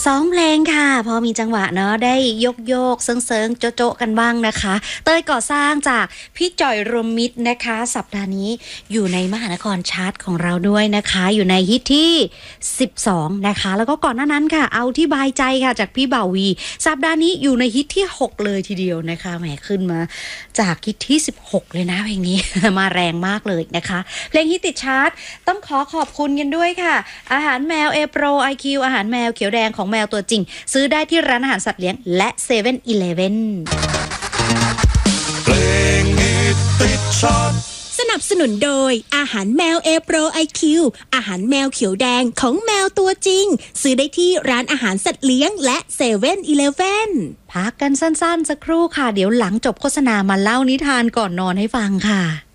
2 เพลงค่ะพอมีจังหวะเนาะได้โยกเซิงโจ๊ะกันบ้างนะคะเต้ยก่อสร้างจากพี่จ่อยรวมมิตรนะคะสัปดาห์นี้อยู่ในมหานครชาร์ตของเราด้วยนะคะอยู่ในฮิตที่12นะคะแล้วก็ก่อนหน้านั้นค่ะเอาที่บายใจค่ะจากพี่บ่าววีสัปดาห์นี้อยู่ในฮิตที่6เลยทีเดียวนะคะแหมขึ้นมาจากฮิตที่16เลยนะเพลงนี้ มาแรงมากเลยนะคะเพลงฮิตติดชาร์ตต้องขอบคุณกันด้วยค่ะอาหารแมว A-Pro IQ อาหารแมวเขียวแดงของแมวตัวจริงซื้อได้ที่ร้านอาหารสัตว์เลี้ยงและ7-Eleven เพลงฮิตติดชาร์ตสนับสนุนโดยอาหารแมว A-Pro IQ อาหารแมวเขียวแดงของแมวตัวจริงซื้อได้ที่ร้านอาหารสัตว์เลี้ยงและ7-Eleven พักกันสั้นๆสักครู่ค่ะเดี๋ยวหลังจบโฆษณามาเล่านิทานก่อนนอนให้ฟังค่ะ